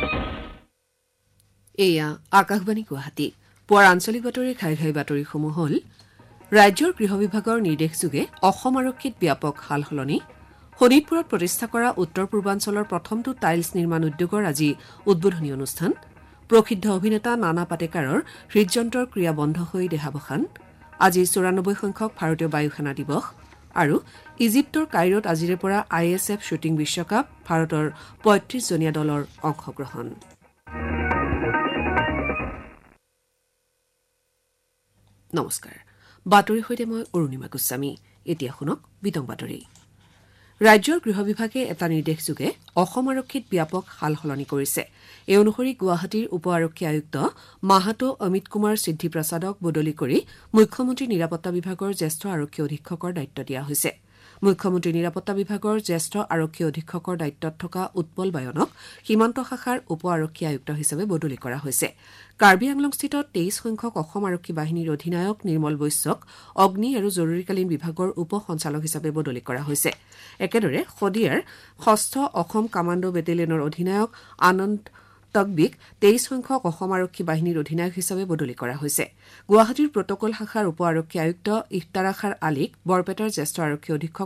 এয়া আকাশবাণী গুৱাহাটী পুৱাৰ আঞ্চলিক বাতৰিৰ ঘাই ঘাই বাতৰিসমূহ হ'ল ৰাজ্যৰ গৃহ বিভাগৰ নিৰ্দেশযোগে অসম আৰক্ষীত ব্যাপক সালসলনি শোণিতপুৰত প্ৰতিষ্ঠা কৰা উত্তৰ পূৰ্বাঞ্চলৰ প্ৰথমটো টাইলছ নিৰ্মাণ উদ্যোগৰ আজি উদ্বোধনী অনুষ্ঠান প্ৰসিদ্ধ অভিনেতা নানা পাটেকাৰৰ হৃদযন্ত্ৰৰ ক্ৰিয়া বন্ধ হৈ দেহাৱসান আজি ৯৪ সংখ্যক ভাৰতীয় বায়ু সেনা দিৱস আৰু ইজিপ্তৰ কাইৰোত আজিৰে পৰা ISF শ্বুটিং বিশ্বকাপ ভাৰতৰ ৩৫জনীয়া দলৰ অংশগ্ৰহণ নমস্কাৰ বাতৰিৰ সৈতে মই অৰুণিমা গোস্বামী এতিয়া শুনক বিতং বাতৰি ৰাজ্যৰ গৃহ বিভাগে এটা নিৰ্দেশযোগে অসম আৰক্ষীত ব্যাপক সালসলনি কৰিছে এই অনুসৰি গুৱাহাটীৰ উপ আৰক্ষী আয়ুক্ত মাহাতো অমিত কুমাৰ সিদ্ধি প্ৰসাদক বদলি কৰি মুখ্যমন্ত্ৰী নিৰাপত্তা বিভাগৰ জ্যেষ্ঠ আৰক্ষী অধীক্ষকৰ দায়িত্ব দিয়া হৈছে মুখ্যমন্ত্ৰী নিৰাপত্তা বিভাগৰ জ্যেষ্ঠ আৰক্ষী অধীক্ষকৰ দায়িত্বত থকা উৎপল বায়নক সীমান্ত শাখাৰ উপ আৰক্ষী আয়ুক্ত হিচাপে বদলি কৰা হৈছে কাৰ্বি আংলংস্থিত ২৩ সংখ্যক অসম আৰক্ষী বাহিনীৰ অধিনায়ক নিৰ্মল বৈশ্যক অগ্নি আৰু জৰুৰীকালীন বিভাগৰ উপ সঞ্চালক হিচাপে বদলি কৰা হৈছে একেদৰে শদিয়াৰ ৬ষ্ঠ অসম কামাণ্ডো বেটেলিয়নৰ অধিনায়ক আনন্দ তকবিক ২৩ সংখ্যক অসম আৰক্ষী বাহিনীৰ অধিনায়ক হিচাপে বদলি কৰা হৈছে গুৱাহাটীৰ প্ৰটকল শাখাৰ উপ আৰক্ষী আয়ুক্ত ইফতাৰাখাৰ আলীক বৰপেটাৰ জ্যেষ্ঠ আৰক্ষী অধীক্ষক